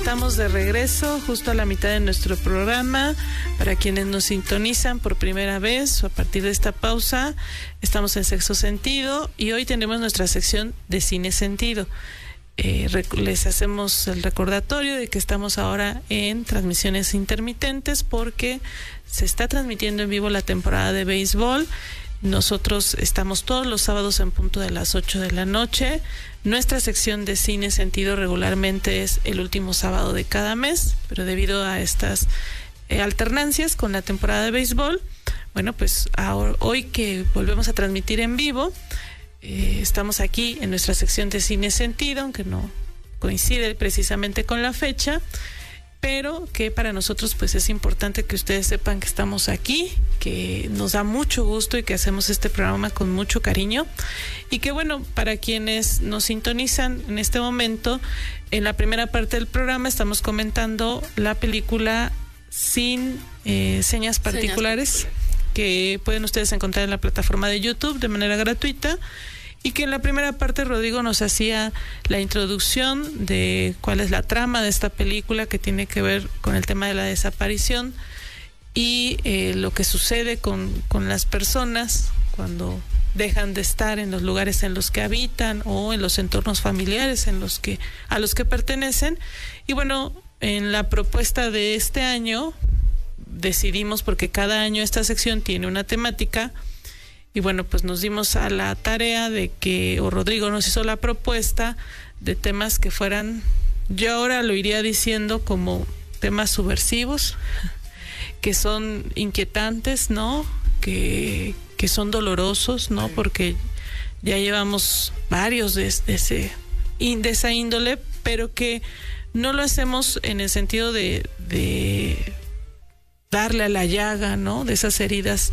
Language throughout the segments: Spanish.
estamos de regreso justo a la mitad de nuestro programa. Para quienes nos sintonizan por primera vez o a partir de esta pausa, estamos en Sexto Sentido y hoy tenemos nuestra sección de Cine Sentido. Les hacemos el recordatorio de que estamos ahora en transmisiones intermitentes porque se está transmitiendo en vivo la temporada de béisbol. Nosotros estamos todos los sábados en punto de las 8 de la noche. Nuestra sección de Cine Sentido regularmente es el último sábado de cada mes, pero debido a estas alternancias con la temporada de béisbol, bueno, pues hoy que volvemos a transmitir en vivo, estamos aquí en nuestra sección de Cine Sentido, aunque no coincide precisamente con la fecha, pero que para nosotros pues es importante que ustedes sepan que estamos aquí, que nos da mucho gusto y que hacemos este programa con mucho cariño y que bueno, para quienes nos sintonizan en este momento, en la primera parte del programa estamos comentando la película Sin Señas Particulares, que pueden ustedes encontrar en la plataforma de YouTube de manera gratuita. Y que en la primera parte Rodrigo nos hacía la introducción de cuál es la trama de esta película que tiene que ver con el tema de la desaparición y lo que sucede con las personas cuando dejan de estar en los lugares en los que habitan o en los entornos familiares a los que pertenecen. Y bueno, en la propuesta de este año decidimos, porque cada año esta sección tiene una temática, y bueno, pues nos dimos a la tarea de que, o Rodrigo nos hizo la propuesta de temas que fueran, yo ahora lo iría diciendo como temas subversivos, que son inquietantes, ¿no? Que son dolorosos, ¿no? Porque ya llevamos varios de esa índole, pero que no lo hacemos en el sentido de darle a la llaga, ¿no? De esas heridas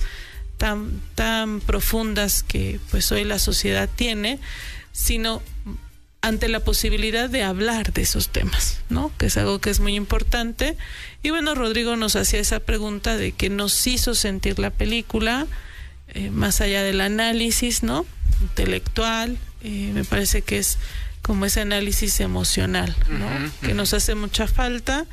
tan profundas que pues hoy la sociedad tiene, sino ante la posibilidad de hablar de esos temas, ¿no? Que es algo que es muy importante. Y bueno, Rodrigo nos hacía esa pregunta de qué nos hizo sentir la película, más allá del análisis, ¿no? Intelectual, me parece que es como ese análisis emocional, ¿no? Que nos hace mucha falta.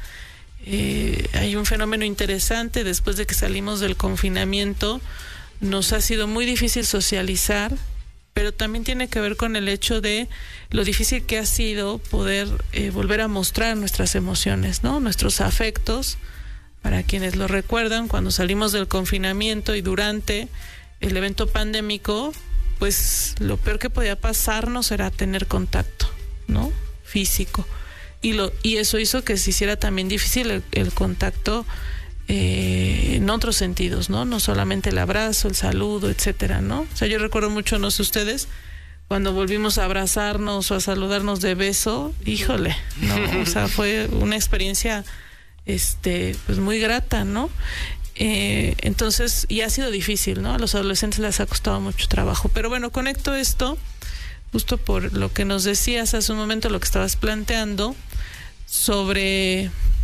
Hay un fenómeno interesante: después de que salimos del confinamiento, nos ha sido muy difícil socializar, pero también tiene que ver con el hecho de lo difícil que ha sido poder volver a mostrar nuestras emociones, ¿no? Nuestros afectos. Para quienes lo recuerdan, cuando salimos del confinamiento y durante el evento pandémico, pues lo peor que podía pasarnos era tener contacto, ¿no? Físico. Y eso hizo que se hiciera también difícil el contacto en otros sentidos, ¿no? No solamente el abrazo, el saludo, etcétera, ¿no? O sea, yo recuerdo mucho, no sé ustedes, cuando volvimos a abrazarnos o a saludarnos de beso, híjole, ¿no? O sea, fue una experiencia pues muy grata, ¿no? Entonces, y ha sido difícil, ¿no? A los adolescentes les ha costado mucho trabajo. Pero bueno, conecto esto justo por lo que nos decías hace un momento, lo que estabas planteando sobre